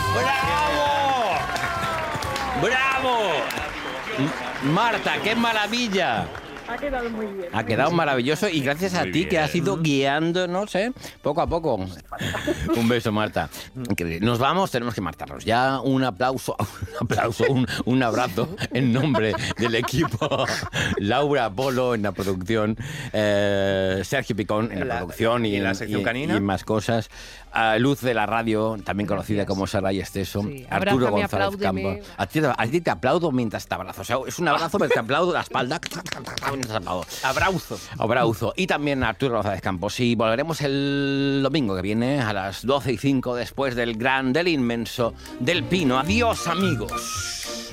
¡Bravo! ¡Bravo! Marta, qué maravilla. Ha quedado muy bien. Ha quedado maravilloso y gracias a ti que has ido guiándonos, poco a poco. Un beso, Marta. Increíble. Nos vamos, tenemos que marcharnos. Ya un aplauso, un abrazo en nombre del equipo. Laura Polo en la producción, Sergio Picón en la producción y en la sección canina y más cosas. Luz de la radio, también conocida como Sara y Esteso. Sí. Arturo Abrázame, González apláudeme. Campos. A ti te aplaudo mientras te abrazo. O sea, es un abrazo, pero te aplaudo la espalda. Abrauzo. Y también Arturo González Campos. Y volveremos el domingo que viene a las 12:05 después del gran, del inmenso, del Pino. Adiós, amigos.